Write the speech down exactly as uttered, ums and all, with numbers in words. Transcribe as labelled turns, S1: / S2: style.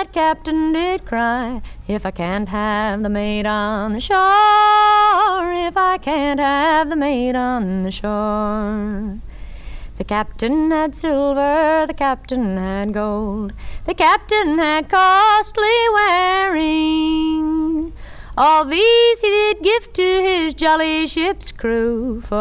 S1: that captain did cry, if I can't have the mate on the shore, if I can't have the mate on the shore. The captain had silver, the captain had gold, the captain had costly wearing. All these he did give to his jolly ship's crew, for